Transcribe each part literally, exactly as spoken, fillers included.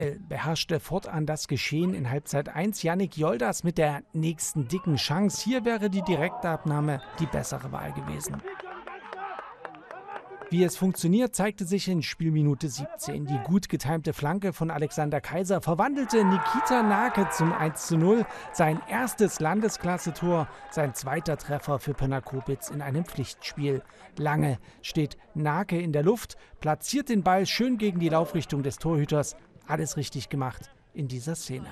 beherrschte fortan das Geschehen in Halbzeit eins. Yannick Yoldas mit der nächsten dicken Chance. Hier wäre die Direktabnahme die bessere Wahl gewesen. Wie es funktioniert, zeigte sich in Spielminute siebzehn. Die gut getimte Flanke von Alexander Kaiser verwandelte Nikita Nake zum eins zu null. Sein erstes Landesklasse-Tor, sein zweiter Treffer für Pirna Copitz in einem Pflichtspiel. Lange steht Nake in der Luft, platziert den Ball schön gegen die Laufrichtung des Torhüters. Alles richtig gemacht in dieser Szene.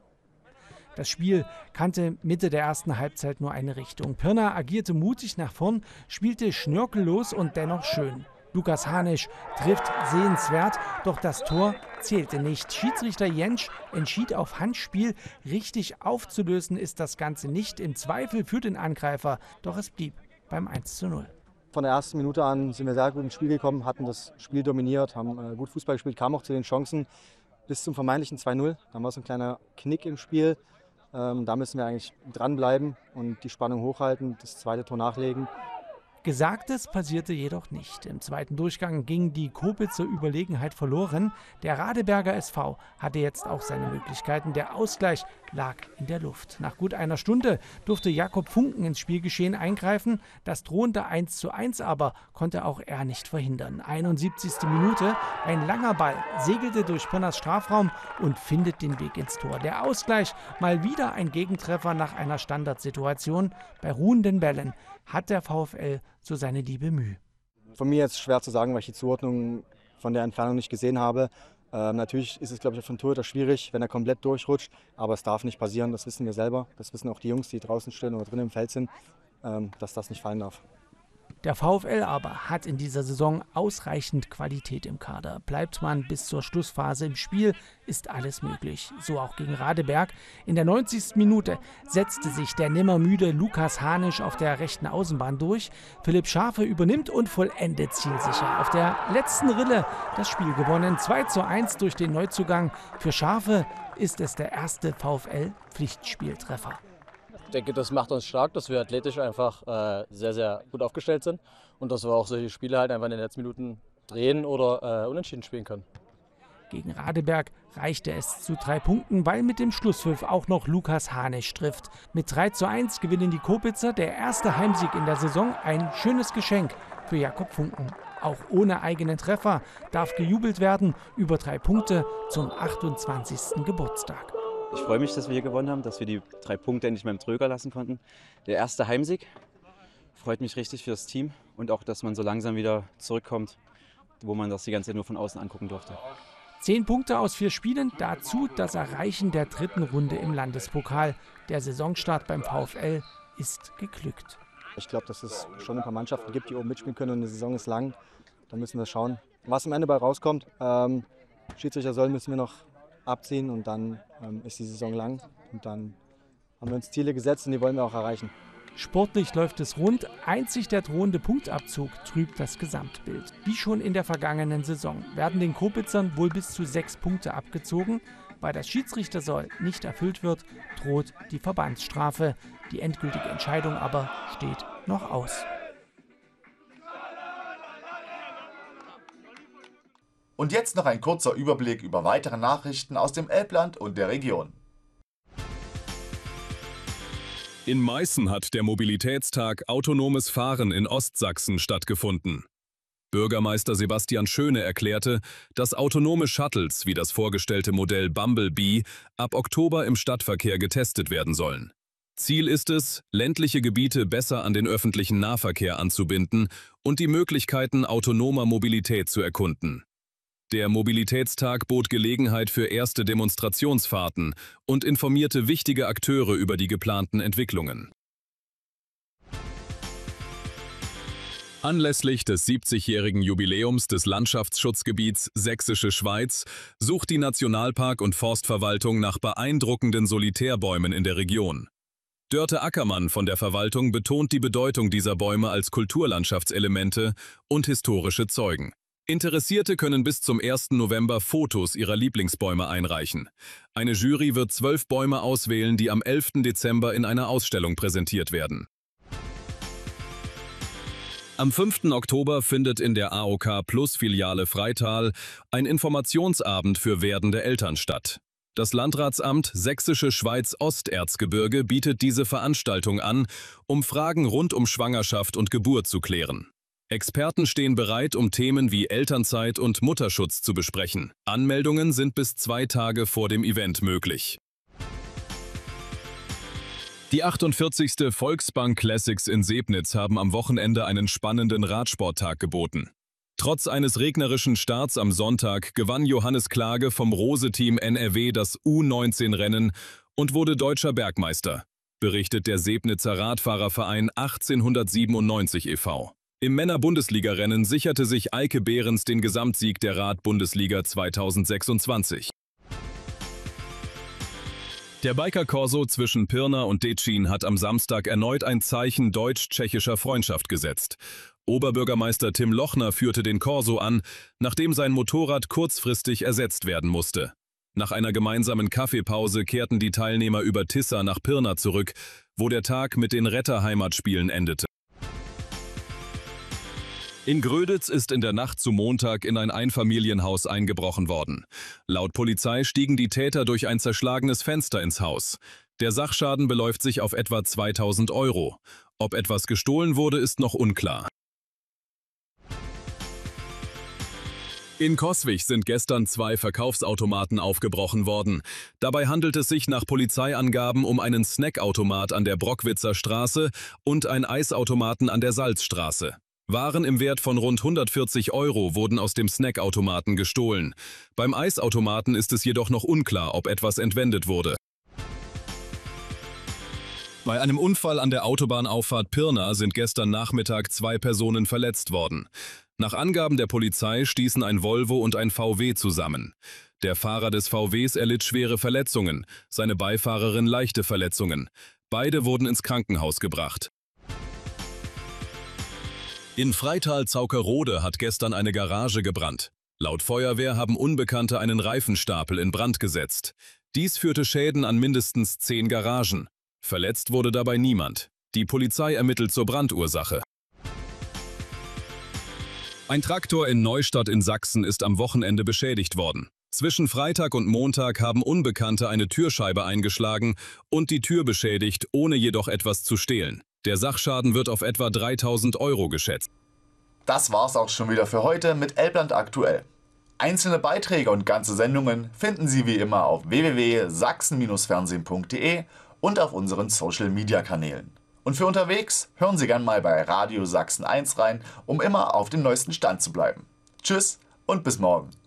Das Spiel kannte Mitte der ersten Halbzeit nur eine Richtung. Pirna agierte mutig nach vorn, spielte schnörkellos und dennoch schön. Lukas Hanisch trifft sehenswert, doch das Tor zählte nicht. Schiedsrichter Jentsch entschied auf Handspiel. Richtig aufzulösen ist das Ganze nicht. Im Zweifel für den Angreifer, doch es blieb beim eins zu null. Von der ersten Minute an sind wir sehr gut ins Spiel gekommen, hatten das Spiel dominiert, haben gut Fußball gespielt, kamen auch zu den Chancen bis zum vermeintlichen zwei null. Dann war es ein kleiner Knick im Spiel. Ähm, da müssen wir eigentlich dranbleiben und die Spannung hochhalten, das zweite Tor nachlegen. Gesagtes passierte jedoch nicht. Im zweiten Durchgang ging die Kopitzer Überlegenheit verloren. Der Radeberger S V hatte jetzt auch seine Möglichkeiten. Der Ausgleich lag in der Luft. Nach gut einer Stunde durfte Jakob Funken ins Spielgeschehen eingreifen. Das drohende eins zu eins aber konnte auch er nicht verhindern. einundsiebzigste Minute, ein langer Ball segelte durch Pirnas Strafraum und findet den Weg ins Tor. Der Ausgleich, mal wieder ein Gegentreffer nach einer Standardsituation. Bei ruhenden Bällen hat der VfL so seine liebe Mühe. Von mir jetzt schwer zu sagen, weil ich die Zuordnung von der Entfernung nicht gesehen habe. Ähm, natürlich ist es, glaube ich, für einen Torhüter schwierig, wenn er komplett durchrutscht. Aber es darf nicht passieren, das wissen wir selber. Das wissen auch die Jungs, die draußen stehen oder drin im Feld sind, ähm, dass das nicht fallen darf. Der VfL aber hat in dieser Saison ausreichend Qualität im Kader. Bleibt man bis zur Schlussphase im Spiel, ist alles möglich. So auch gegen Radeberg. In der neunzigsten Minute setzte sich der nimmermüde Lukas Hanisch auf der rechten Außenbahn durch. Philipp Schafe übernimmt und vollendet zielsicher. Auf der letzten Rille das Spiel gewonnen. zwei zu eins durch den Neuzugang. Für Schafe ist es der erste VfL-Pflichtspieltreffer. Ich denke, das macht uns stark, dass wir athletisch einfach äh, sehr, sehr gut aufgestellt sind und dass wir auch solche Spiele halt einfach in den letzten Minuten drehen oder äh, unentschieden spielen können. Gegen Radeberg reichte es zu drei Punkten, weil mit dem Schlusspfiff auch noch Lukas Hanisch trifft. Mit drei zu eins gewinnen die Kopitzer, der erste Heimsieg in der Saison, ein schönes Geschenk für Jakob Funken. Auch ohne eigenen Treffer darf gejubelt werden über drei Punkte zum achtundzwanzigsten Geburtstag. Ich freue mich, dass wir hier gewonnen haben, dass wir die drei Punkte endlich mal im Tröger lassen konnten. Der erste Heimsieg freut mich richtig für das Team und auch, dass man so langsam wieder zurückkommt, wo man das die ganze Zeit nur von außen angucken durfte. Zehn Punkte aus vier Spielen, dazu das Erreichen der dritten Runde im Landespokal. Der Saisonstart beim VfL ist geglückt. Ich glaube, dass es schon ein paar Mannschaften gibt, die oben mitspielen können und eine Saison ist lang. Da müssen wir schauen, was am Ende bei rauskommt. Ähm, Schiedsrichter soll müssen wir noch abziehen und dann ähm, ist die Saison lang und dann haben wir uns Ziele gesetzt und die wollen wir auch erreichen. Sportlich läuft es rund, einzig der drohende Punktabzug trübt das Gesamtbild. Wie schon in der vergangenen Saison werden den Kopitzern wohl bis zu sechs Punkte abgezogen. Weil das Schiedsrichtersoll nicht erfüllt wird, droht die Verbandsstrafe. Die endgültige Entscheidung aber steht noch aus. Und jetzt noch ein kurzer Überblick über weitere Nachrichten aus dem Elbland und der Region. In Meißen hat der Mobilitätstag Autonomes Fahren in Ostsachsen stattgefunden. Bürgermeister Sebastian Schöne erklärte, dass autonome Shuttles wie das vorgestellte Modell Bumblebee ab Oktober im Stadtverkehr getestet werden sollen. Ziel ist es, ländliche Gebiete besser an den öffentlichen Nahverkehr anzubinden und die Möglichkeiten autonomer Mobilität zu erkunden. Der Mobilitätstag bot Gelegenheit für erste Demonstrationsfahrten und informierte wichtige Akteure über die geplanten Entwicklungen. Anlässlich des siebzigjährigen Jubiläums des Landschaftsschutzgebiets Sächsische Schweiz sucht die Nationalpark- und Forstverwaltung nach beeindruckenden Solitärbäumen in der Region. Dörte Ackermann von der Verwaltung betont die Bedeutung dieser Bäume als Kulturlandschaftselemente und historische Zeugen. Interessierte können bis zum ersten November Fotos ihrer Lieblingsbäume einreichen. Eine Jury wird zwölf Bäume auswählen, die am elften Dezember in einer Ausstellung präsentiert werden. Am fünften Oktober findet in der A O K-Plus-Filiale Freital ein Informationsabend für werdende Eltern statt. Das Landratsamt Sächsische Schweiz-Osterzgebirge bietet diese Veranstaltung an, um Fragen rund um Schwangerschaft und Geburt zu klären. Experten stehen bereit, um Themen wie Elternzeit und Mutterschutz zu besprechen. Anmeldungen sind bis zwei Tage vor dem Event möglich. Die achtundvierzigste Volksbank Classics in Sebnitz haben am Wochenende einen spannenden Radsporttag geboten. Trotz eines regnerischen Starts am Sonntag gewann Johannes Klage vom Rose-Team N R W das U neunzehn Rennen und wurde deutscher Bergmeister, berichtet der Sebnitzer Radfahrerverein achtzehnhundertsiebenundneunzig e V Im Männer-Bundesliga-Rennen sicherte sich Eike Behrens den Gesamtsieg der Rad-Bundesliga zweitausendsechsundzwanzig. Der Biker-Corso zwischen Pirna und Děčín hat am Samstag erneut ein Zeichen deutsch-tschechischer Freundschaft gesetzt. Oberbürgermeister Tim Lochner führte den Corso an, nachdem sein Motorrad kurzfristig ersetzt werden musste. Nach einer gemeinsamen Kaffeepause kehrten die Teilnehmer über Tissa nach Pirna zurück, wo der Tag mit den Retterheimatspielen endete. In Gröditz ist in der Nacht zum Montag in ein Einfamilienhaus eingebrochen worden. Laut Polizei stiegen die Täter durch ein zerschlagenes Fenster ins Haus. Der Sachschaden beläuft sich auf etwa zweitausend Euro. Ob etwas gestohlen wurde, ist noch unklar. In Coswig sind gestern zwei Verkaufsautomaten aufgebrochen worden. Dabei handelt es sich nach Polizeiangaben um einen Snackautomat an der Brockwitzer Straße und einen Eisautomaten an der Salzstraße. Waren im Wert von rund hundertvierzig Euro wurden aus dem Snackautomaten gestohlen. Beim Eisautomaten ist es jedoch noch unklar, ob etwas entwendet wurde. Bei einem Unfall an der Autobahnauffahrt Pirna sind gestern Nachmittag zwei Personen verletzt worden. Nach Angaben der Polizei stießen ein Volvo und ein V W zusammen. Der Fahrer des V Ws erlitt schwere Verletzungen, seine Beifahrerin leichte Verletzungen. Beide wurden ins Krankenhaus gebracht. In Freital-Zaukerode hat gestern eine Garage gebrannt. Laut Feuerwehr haben Unbekannte einen Reifenstapel in Brand gesetzt. Dies führte Schäden an mindestens zehn Garagen. Verletzt wurde dabei niemand. Die Polizei ermittelt zur Brandursache. Ein Traktor in Neustadt in Sachsen ist am Wochenende beschädigt worden. Zwischen Freitag und Montag haben Unbekannte eine Türscheibe eingeschlagen und die Tür beschädigt, ohne jedoch etwas zu stehlen. Der Sachschaden wird auf etwa dreitausend Euro geschätzt. Das war's auch schon wieder für heute mit Elbland aktuell. Einzelne Beiträge und ganze Sendungen finden Sie wie immer auf w w w punkt sachsen Bindestrich fernsehen punkt de und auf unseren Social-Media-Kanälen. Und für unterwegs hören Sie gern mal bei Radio Sachsen eins rein, um immer auf dem neuesten Stand zu bleiben. Tschüss und bis morgen.